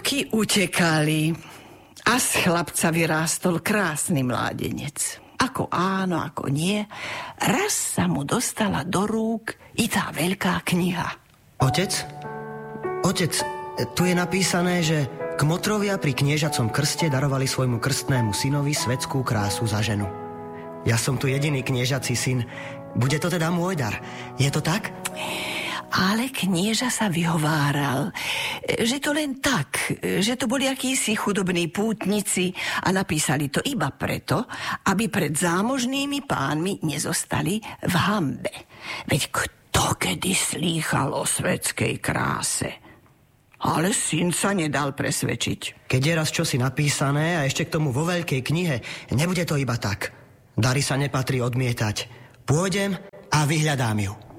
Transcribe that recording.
Roky utekali a z chlapca vyrástol krásny mládenec. Ako áno, ako nie, raz sa mu dostala do rúk i tá veľká kniha. Otec, tu je napísané, že kmotrovia pri kniežacom krste darovali svojmu krstnému synovi svetskú krásu za ženu. Ja som tu jediný kniežací syn. Bude to teda môj dar. Je to tak? Ale knieža sa vyhováral, že to len tak, že to boli akísi chudobní pútnici a napísali to iba preto, aby pred zámožnými pánmi nezostali v hanbe. Veď kto kedy slýchal o svetskej kráse? Ale syn sa nedal presvedčiť. Keď je raz čosi napísané a ešte k tomu vo veľkej knihe, nebude to iba tak. Dary sa nepatrí odmietať. Pôjdem a vyhľadám ju.